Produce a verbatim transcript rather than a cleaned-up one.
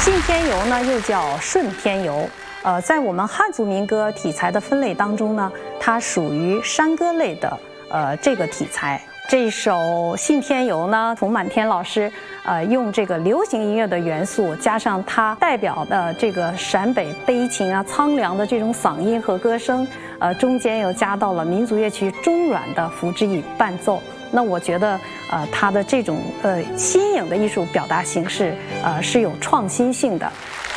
信天游呢，又叫顺天游。呃，在我们汉族民歌题材的分类当中呢，它属于山歌类的呃这个题材。这首《信天游》呢，冯满天老师呃用这个流行音乐的元素，加上他代表的这个陕北悲情啊、苍凉的这种嗓音和歌声，呃，中间又加到了民族乐曲中阮的符之以伴奏。那我觉得，呃，他的这种呃新颖的艺术表达形式，呃，是有创新性的。